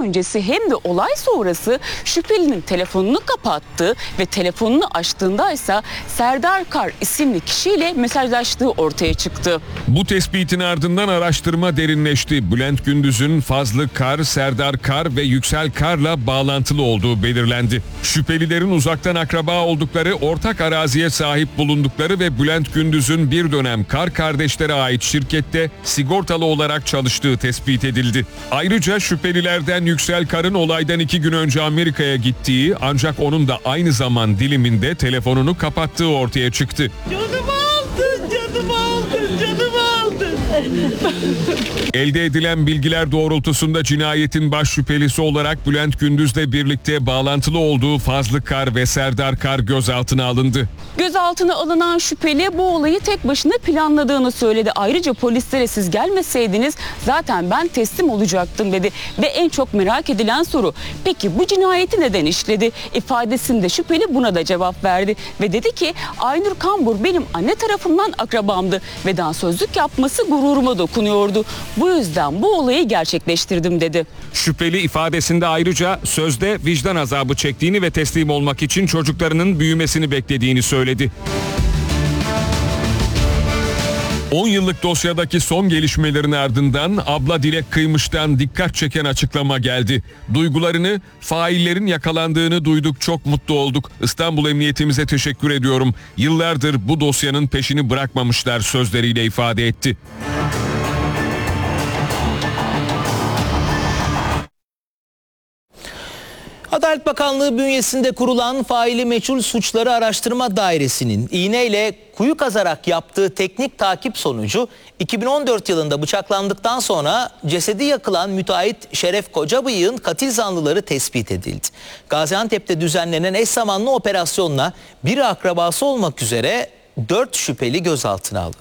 öncesi hem de olay sonrası şüphelinin telefonunu kapattı ve telefonunu açtığında ise Serdar Kar isimli kişiyle mesajlaştığı ortaya çıktı. Bu tespitin ardından araştırma derinleşti. Bülent Gündüz'ün Fazlı Kar, Serdar Kar ve Yüksel Kar'la bağlantılı olduğu belirlendi. Şüphelilerin uzaktan akraba oldukları, ortak araziye sahip bulundukları ve Bülent Gündüz'ün bir dönem Kar kardeşlere ait şirkette sigortalı olarak çalıştığı tespit edildi. Ayrıca şüphelilerden Yüksel Kar'ın olaydan 2 gün önce Amerika'ya gittiği ancak onun da aynı zaman diliminde telefonunu kapattığı ortaya çıktı. Canımı aldın, canımı aldın, canımı aldın. Elde edilen bilgiler doğrultusunda cinayetin baş şüphelisi olarak Bülent Gündüz'le birlikte bağlantılı olduğu Fazlı Kar ve Serdar Kar gözaltına alındı. Gözaltına alınan şüpheli bu olayı tek başına planladığını söyledi. Ayrıca polislere siz gelmeseydiniz zaten ben teslim olacaktım dedi. Ve en çok merak edilen soru, peki bu cinayeti neden işledi? İfadesinde şüpheli buna da cevap verdi ve dedi ki Aynur Kambur benim anne tarafımdan akrabamdı ve dansözlük yapması gururuma dokunuyordu. Bu yüzden bu olayı gerçekleştirdim dedi. Şüpheli ifadesinde ayrıca sözde vicdan azabı çektiğini ve teslim olmak için çocuklarının büyümesini beklediğini söyledi. 10 yıllık dosyadaki son gelişmelerin ardından abla Dilek Kıymış'tan dikkat çeken açıklama geldi. Duygularını, faillerin yakalandığını duyduk, çok mutlu olduk. İstanbul Emniyetimize teşekkür ediyorum. Yıllardır bu dosyanın peşini bırakmamışlar sözleriyle ifade etti. Adalet Bakanlığı bünyesinde kurulan faili meçhul suçları araştırma dairesinin iğneyle kuyu kazarak yaptığı teknik takip sonucu 2014 yılında bıçaklandıktan sonra cesedi yakılan müteahhit Şeref Kocabıyık'ın katil zanlıları tespit edildi. Gaziantep'te düzenlenen eş zamanlı operasyonla biri akrabası olmak üzere 4 şüpheli gözaltına alındı.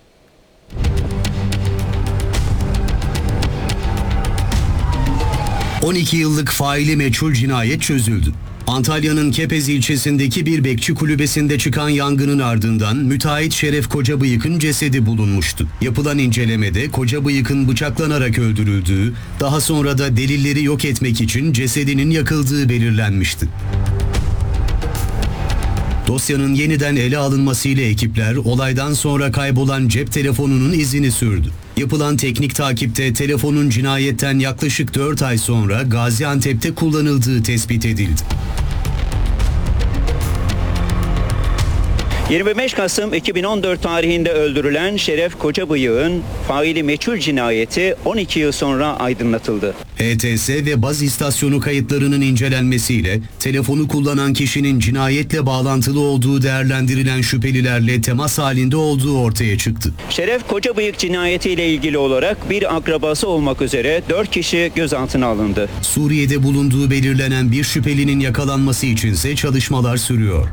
...12 yıllık faili meçhul cinayet çözüldü. Antalya'nın Kepez ilçesindeki bir bekçi kulübesinde çıkan yangının ardından müteahhit Şeref Kocabıyık'ın cesedi bulunmuştu. Yapılan incelemede Kocabıyık'ın bıçaklanarak öldürüldüğü, daha sonra da delilleri yok etmek için cesedinin yakıldığı belirlenmişti. Dosyanın yeniden ele alınmasıyla ekipler olaydan sonra kaybolan cep telefonunun izini sürdü. Yapılan teknik takipte telefonun cinayetten yaklaşık 4 ay sonra Gaziantep'te kullanıldığı tespit edildi. 25 Kasım 2014 tarihinde öldürülen Şeref Kocabıyık'ın faili meçhul cinayeti 12 yıl sonra aydınlatıldı. HTS ve baz istasyonu kayıtlarının incelenmesiyle telefonu kullanan kişinin cinayetle bağlantılı olduğu değerlendirilen şüphelilerle temas halinde olduğu ortaya çıktı. Şeref Kocabıyık cinayetiyle ilgili olarak bir akrabası olmak üzere 4 kişi gözaltına alındı. Suriye'de bulunduğu belirlenen bir şüphelinin yakalanması içinse çalışmalar sürüyor.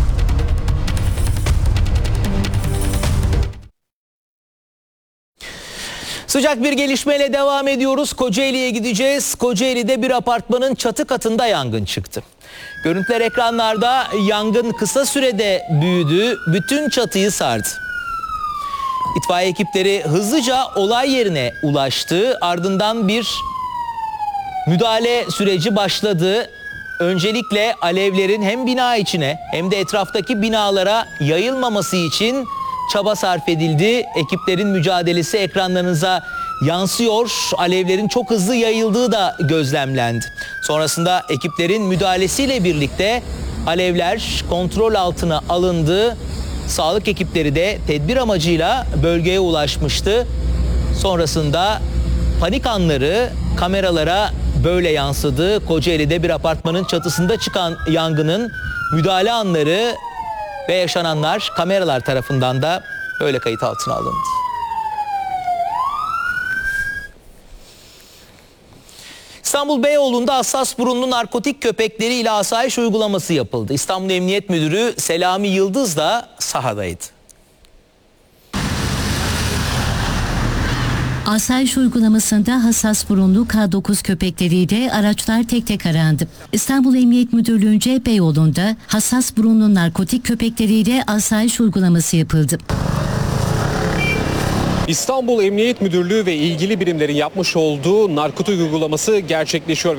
Sıcak bir gelişmeyle devam ediyoruz. Kocaeli'ye gideceğiz. Kocaeli'de bir apartmanın çatı katında yangın çıktı. Görüntüler ekranlarda. Yangın kısa sürede büyüdü, bütün çatıyı sardı. İtfaiye ekipleri hızlıca olay yerine ulaştı. Ardından bir müdahale süreci başladı. Öncelikle alevlerin hem bina içine hem de etraftaki binalara yayılmaması için çaba sarf edildi. Ekiplerin mücadelesi ekranlarınıza yansıyor. Alevlerin çok hızlı yayıldığı da gözlemlendi. Sonrasında ekiplerin müdahalesiyle birlikte alevler kontrol altına alındı. Sağlık ekipleri de tedbir amacıyla bölgeye ulaşmıştı. Sonrasında panik anları kameralara böyle yansıdı. Kocaeli'de bir apartmanın çatısında çıkan yangının müdahale anları ve yaşananlar kameralar tarafından da böyle kayıt altına alındı. İstanbul Beyoğlu'nda hassas burunlu narkotik köpekleriyle asayiş uygulaması yapıldı. İstanbul Emniyet Müdürü Selami Yıldız da sahadaydı. Asayiş uygulamasında hassas burunlu K9 köpekleriyle araçlar tek tek arandı. İstanbul Emniyet Müdürlüğü'nce Beyoğlu'nda hassas burunlu narkotik köpekleriyle asayiş uygulaması yapıldı. İstanbul Emniyet Müdürlüğü ve ilgili birimlerin yapmış olduğu narkotik uygulaması gerçekleşiyor.